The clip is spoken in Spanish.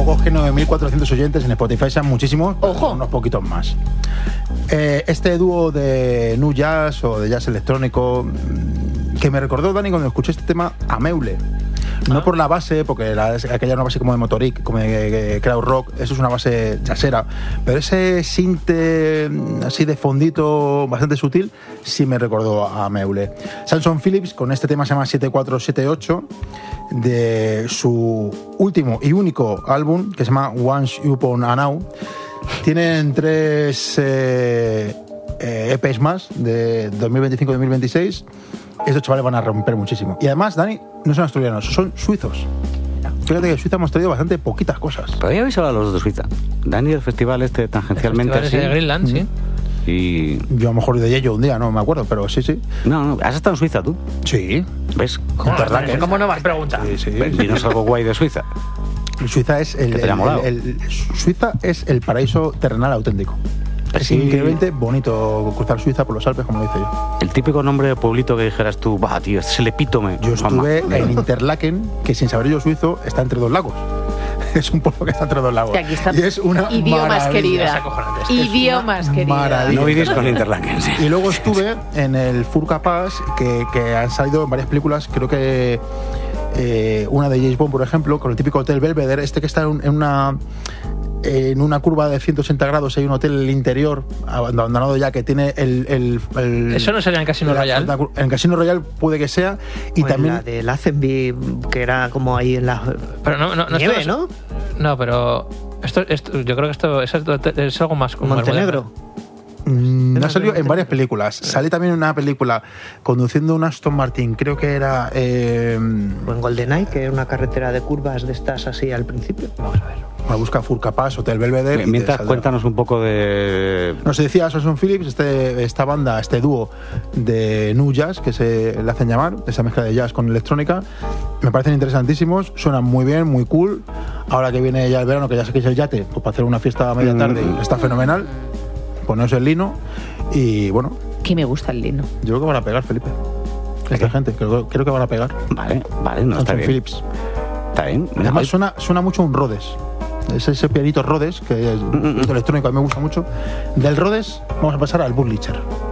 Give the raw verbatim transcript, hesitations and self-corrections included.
tampoco es que nueve mil cuatrocientos oyentes en Spotify sean muchísimos, Ojo. unos poquitos más. Eh, este dúo de nu jazz o de jazz electrónico que me recordó, Dani, cuando escuché este tema, a Meule. No ah. por la base, porque la, aquella era una base como de Motoric, como de crowd rock, eso es una base jazzera, pero ese sinte así de fondito bastante sutil sí me recordó a Meule. Samson Phillips con este tema se llama siete cuatro siete ocho, de su último y único álbum que se llama Once Upon a Now. Tienen tres eh, eh, E Pes más de dos mil veinticinco dos mil veintiséis. Estos chavales van a romper muchísimo. Y además, Dani, no son asturianos, son suizos. Fíjate que en Suiza hemos traído bastante poquitas cosas. Pero ya habéis hablado los dos de Suiza. Dani, el festival este tangencialmente el festival así. de Greenland, sí. Y... yo a lo mejor de ello un día, no me acuerdo, pero sí, sí. No, no, ¿has estado en Suiza tú? Sí. ¿Ves? ¿Cómo, no, ¿Cómo no vas a preguntar? Sí, sí. Dinos algo guay de Suiza. Suiza es el, ¿Qué te ha molado? el, el, el Suiza es el paraíso terrenal auténtico. Es sí. increíblemente bonito cruzar Suiza por los Alpes, como lo hice yo. El típico nombre de pueblito que dijeras tú, bah, tío, este es el epítome. Yo estuve Mamá. en Interlaken, que sin saber yo suizo, está entre dos lagos. Es un pueblo que está entre dos lagos. Y aquí está. Y es una idiomas querida. Idiomas querida. No vivís con Interlaken, sí. Y luego estuve en el Furka Pass, que, que han salido en varias películas, creo que eh, una de James Bond, por ejemplo, con el típico Hotel Belvedere, este que está en, en una... en una curva de ciento ochenta grados hay un hotel en el interior abandonado ya que tiene el, el, el eso no sería en Casino Royal. En el Casino Royal puede que sea y o también la de Lazenby, que era como ahí en la pero no, no, no nieve, esto, ¿no? No, pero esto, esto yo creo que esto es, es algo más como Montenegro. Mm, ha salido en varias películas. Sale también en una película conduciendo un Aston Martin, creo que era eh, o en GoldenEye, que era una carretera de curvas de estas así al principio. Vamos a ver. Me busca Furka Pass, Hotel Belvedere. Mientras, cuéntanos un poco de... Nos decía Samson Phillips, este, esta banda, este dúo de nu jazz, que se le hacen llamar, esa mezcla de jazz con electrónica. Me parecen interesantísimos, suenan muy bien, muy cool. Ahora que viene ya el verano, que ya sabéis el yate, pues para hacer una fiesta a media tarde, mm. está fenomenal. Poneros el lino y bueno... Que me gusta el lino. Yo creo que van a pegar, Felipe. Esta gente, creo, creo que van a pegar. Vale, vale, no Samson está bien. Phillips. Está bien. Además suena, suena mucho un Rhodes. Es ese pianito Rhodes, que es un pianito electrónico, a mí me gusta mucho. Del Rhodes vamos a pasar al Burlicher.